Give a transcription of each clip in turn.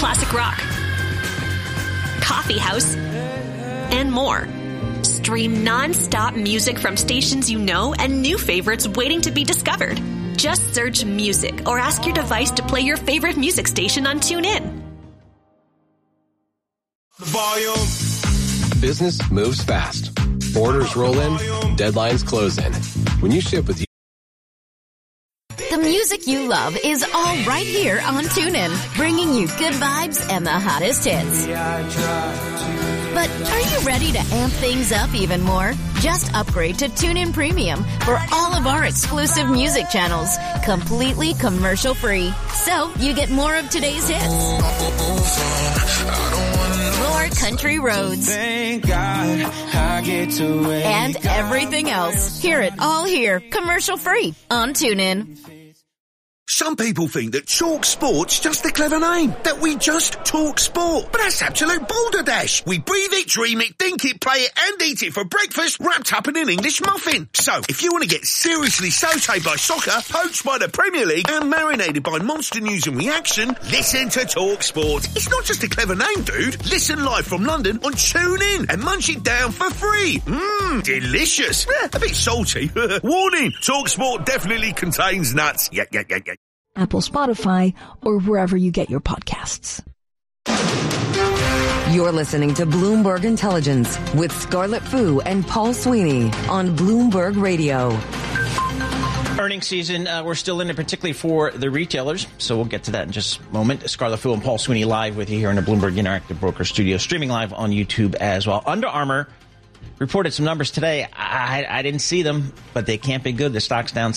classic rock, coffee house, and more. Stream non-stop music from stations you know and new favorites waiting to be discovered. Just search music or ask your device to play your favorite music station on TuneIn. The volume. Business moves fast. Orders roll in, deadlines close in. When you ship with The music you love is all right here on TuneIn, bringing you good vibes and the hottest hits. But are you ready to amp things up even more? Just upgrade to TuneIn Premium for all of our exclusive music channels, completely commercial free. So you get more of today's hits, more country roads, Thank God I get to wake and everything else. Hear it all here, commercial free on TuneIn. Some people think that Talk Sport's just a clever name, that we just talk sport. But that's absolute balderdash. We breathe it, dream it, think it, play it, and eat it for breakfast, wrapped up in an English muffin. So, if you want to get seriously sautéed by soccer, poached by the Premier League, and marinated by monster news and reaction, listen to Talk Sport. It's not just a clever name, dude. Listen live from London on TuneIn and munch it down for free. Delicious. A bit salty. Warning, Talk Sport definitely contains nuts. Yeah. Apple, Spotify, or wherever you get your podcasts. You're listening to Bloomberg Intelligence with Scarlett Fu and Paul Sweeney on Bloomberg Radio. Earnings season, we're still in it, particularly for the retailers, so we'll get to that in just a moment. Scarlett Fu and Paul Sweeney live with you here in the Bloomberg Interactive Broker Studio, streaming live on YouTube as well. Under Armour reported some numbers today. I didn't see them, but they can't be good. The stock's down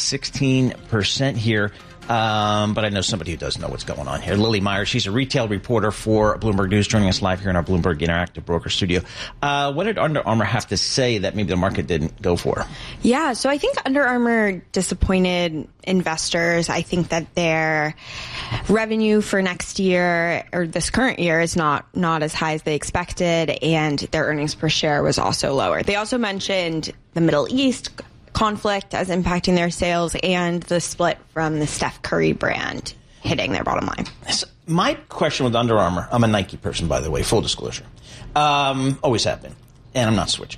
16% here. But I know somebody who does know what's going on here. Lily Meyer, she's a retail reporter for Bloomberg News, joining us live here in our Bloomberg Interactive Broker Studio. What did Under Armour have to say that maybe the market didn't go for? Yeah, so I think Under Armour disappointed investors. I think that their revenue for next year, or this current year, is not as high as they expected, and their earnings per share was also lower. They also mentioned the Middle East conflict as impacting their sales and the split from the Steph Curry brand hitting their bottom line. So my question with Under Armour, I'm a Nike person, by the way, full disclosure. Always have been, and I'm not switching.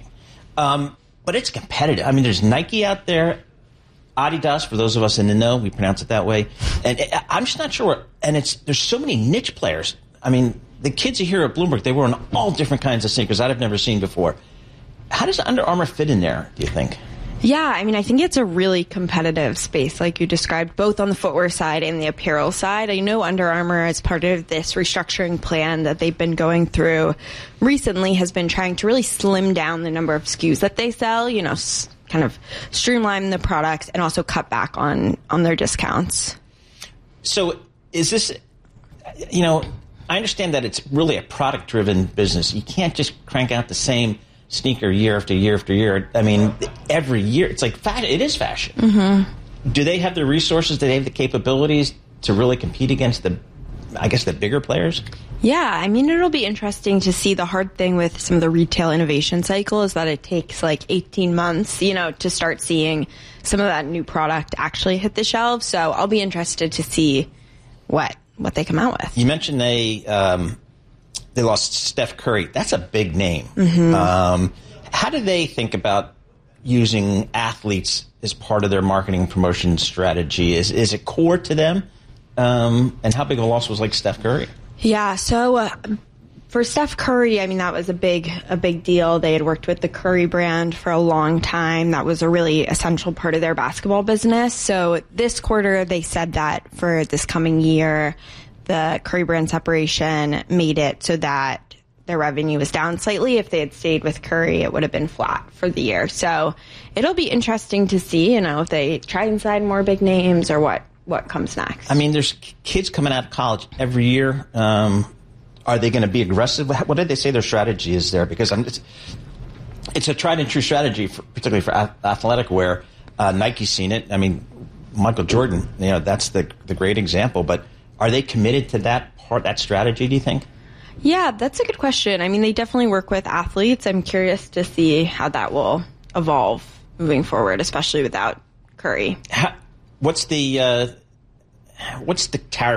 But it's competitive. I mean, there's Nike out there, Adidas, for those of us in the know, we pronounce it that way. And I'm just not sure. And there's so many niche players. I mean, the kids here at Bloomberg, they wear all different kinds of sneakers that I've never seen before. How does Under Armour fit in there, do you think? Yeah, I mean, I think it's a really competitive space, like you described, both on the footwear side and the apparel side. I know Under Armour, as part of this restructuring plan that they've been going through recently, has been trying to really slim down the number of SKUs that they sell, you know, kind of streamline the products and also cut back on their discounts. So is this, you know, I understand that it's really a product-driven business. You can't just crank out the same sneaker year after year after year. I mean, every year it's like it is fashion. Mm-hmm. Do they have the resources? Do they have the capabilities to really compete against the bigger players? Yeah, I mean, it'll be interesting to see. The hard thing with some of the retail innovation cycle is that it takes like 18 months, you know, to start seeing some of that new product actually hit the shelves. So I'll be interested to see what they come out with. You mentioned they lost Steph Curry. That's a big name. Mm-hmm. How do they think about using athletes as part of their marketing and promotion strategy? Is it core to them? And how big of a loss was like Steph Curry? Yeah, so for Steph Curry, I mean, that was a big deal. They had worked with the Curry brand for a long time. That was a really essential part of their basketball business. So this quarter, they said that for this coming year, the Curry brand separation made it so that their revenue was down slightly. If they had stayed with Curry, it would have been flat for the year. So it'll be interesting to see, you know, if they try and sign more big names or what comes next. I mean, there's kids coming out of college every year. Are they going to be aggressive? What did they say their strategy is there? Because it's a tried and true strategy, particularly for athletic wear. Nike's seen it. I mean, Michael Jordan, you know, that's the great example. But are they committed to that strategy, do you think? Yeah, that's a good question. I mean, they definitely work with athletes. I'm curious to see how that will evolve moving forward, especially without Curry. What's the tariff